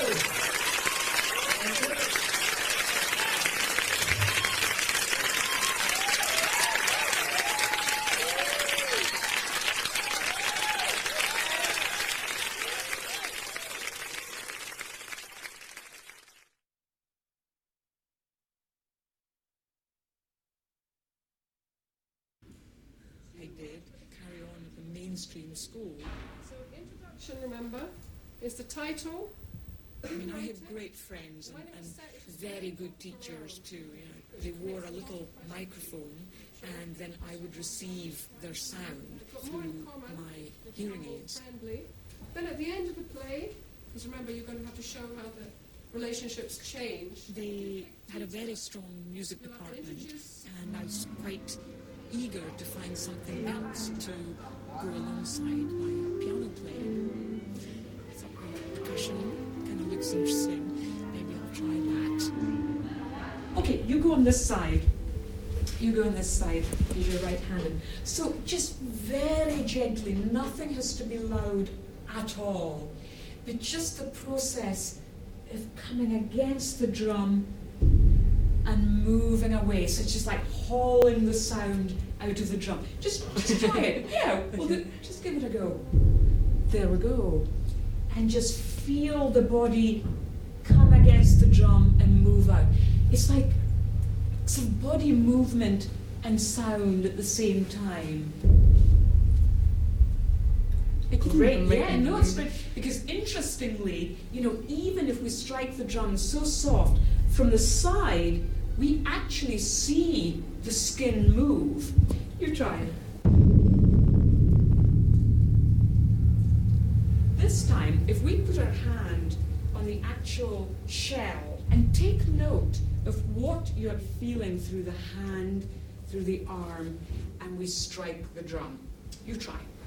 I did carry on at the mainstream school. So introduction, remember, is the title. I mean, I had great friends and very good teachers too. You know, they wore a little microphone, and then I would receive their sound through my hearing aids. Then at the end of the play, because remember, you're going to have to show how the relationships change. They had a very strong music department, and I was quite eager to find something else to go alongside my piano playing. I thought, well, percussion kind of looks interesting. Maybe I'll try that. Okay, you go on this side. You go on this side, because you're right-handed. So just very gently, nothing has to be loud at all, but just the process of coming against the drum and moving away. So it's just like hauling the sound out of the drum. Just try it. Yeah, well, just give it a go. There we go. And just feel the body come against the drum and move out. It's like some body movement and sound at the same time. Great, yeah, no, it's great. Because interestingly, you know, even if we strike the drum so soft, from the side, we actually see the skin move. You try it. This time, if we put our hand on the actual shell and take note of what you're feeling through the hand, through the arm, and we strike the drum. You try.